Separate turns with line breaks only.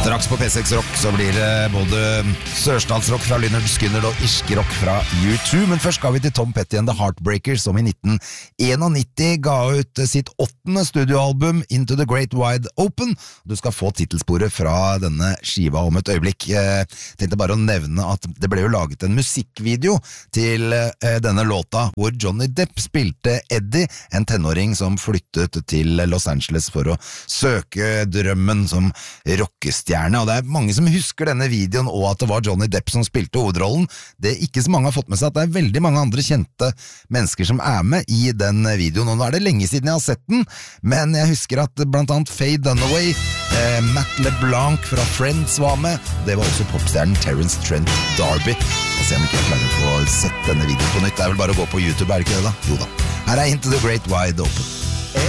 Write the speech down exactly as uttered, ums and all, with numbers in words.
Straks på P seks Rock så blir det både sørstatsrock fra Lynyrd Skynyrd og irsk rock fra U to, men først skal vi til Tom Petty and the Heartbreakers, som i nitten nittien ga ut sitt åttende studioalbum Into the Great Wide Open. Du skal få titelsporet fra denne skiva om et øyeblikk. Jeg tenkte bare å nevne at det ble jo laget en musikkvideo til denne låta, hvor Johnny Depp spilte Eddie, en tenåring som flyttet til Los Angeles for å søke drømmen som rockestjerne. Og det er mange som husker denne videoen og at det var Johnny Depp som spilte hovedrollen. Det er ikke så mange har fått med seg at det er veldig mange andre kjente mennesker som er med i den videoen, og nå er det lenge siden jeg har sett den, men jeg husker at blant annet Faye Dunaway, eh, Matt LeBlanc fra Friends var med. Det var også popstjernen Terence Trent D'Arby. Jeg ser om ikke jeg klarer å få sett denne videoen på nytt. Det er vel bare å gå på YouTube, er det ikke det da? Jo da. Her er Into the Great Wide Open.